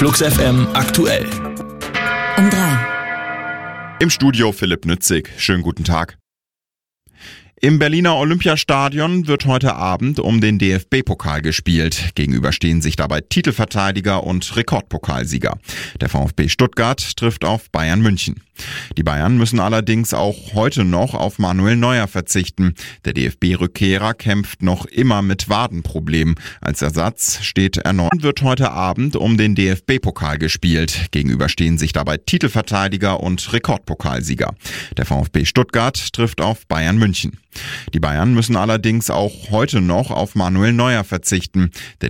Flux FM aktuell. Um 3. Im Studio Philipp Nützig. Schönen guten Tag. Im Berliner Olympiastadion wird heute Abend um den DFB-Pokal gespielt. Gegenüber stehen sich dabei Titelverteidiger und Rekordpokalsieger. Der VfB Stuttgart trifft auf Bayern München. Die Bayern müssen allerdings auch heute noch auf Manuel Neuer verzichten. Der DFB-Rückkehrer kämpft noch immer mit Wadenproblemen. Als Ersatz steht erneut. Wird heute Abend um den DFB-Pokal gespielt. Gegenüber stehen sich dabei Titelverteidiger und Rekordpokalsieger. Der VfB Stuttgart trifft auf Bayern München. Die Bayern müssen allerdings auch heute noch auf Manuel Neuer verzichten. Der